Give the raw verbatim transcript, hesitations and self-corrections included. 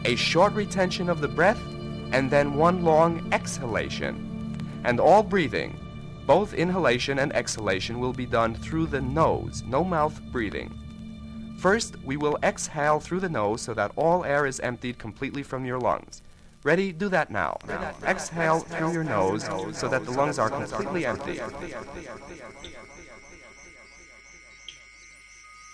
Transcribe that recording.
a short retention of the breath, and then one long exhalation. And all breathing, both inhalation and exhalation, will be done through the nose, no mouth breathing. First, we will exhale through the nose so that all air is emptied completely from your lungs. Ready? Do that now. now. Exhale through your nose so that the lungs are completely empty.